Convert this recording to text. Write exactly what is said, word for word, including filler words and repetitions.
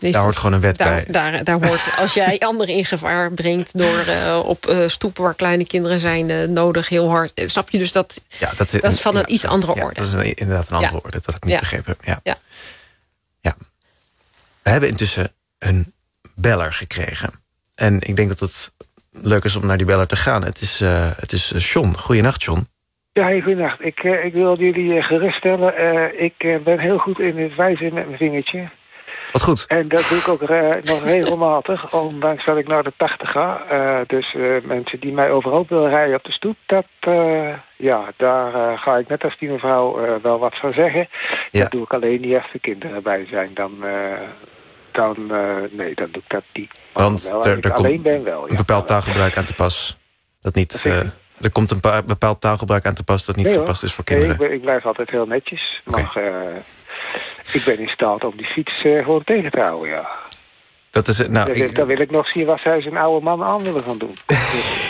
Dus daar hoort gewoon een wet daar, bij. Daar, daar hoort, als jij anderen in gevaar brengt... door uh, op uh, stoepen waar kleine kinderen zijn uh, nodig heel hard... Uh, snap je dus dat, ja, dat, dat is van een iets andere ja, orde. Dat is een, inderdaad een andere ja. orde, dat ik niet ja. begrepen heb. Ja. Ja. Ja. We hebben intussen een beller gekregen. En ik denk dat het leuk is om naar die beller te gaan. Het is, uh, het is John. Goeienacht, John. Ja, hey, goedenacht. Ik, uh, ik wil jullie uh, geruststellen. Uh, ik uh, ben heel goed in het wijzen met mijn vingertje. Wat goed. En dat doe ik ook uh, nog regelmatig, ondanks dat ik naar de tachtig ga. Uh, dus uh, mensen die mij overhoop willen rijden op de stoep, dat, uh, ja, daar uh, ga ik net als die mevrouw uh, wel wat van zeggen. Ja. Dat doe ik alleen niet als de kinderen bij zijn. Dan, uh, dan uh, nee, dan doe ik dat niet. Want wel, er, er alleen komt ben wel, ja. een bepaald taalgebruik aan te pas. Dat niet... Uh, er komt een pa- bepaald taalgebruik aan te pas dat niet nee, gepast is voor kinderen. Nee, ik, ik blijf altijd heel netjes. Okay. Maar uh, ik ben in staat om die fiets uh, gewoon tegen te houden, ja. Dat is, nou, dan, ik, dan wil ik nog zien wat zij zijn oude man aan willen gaan doen.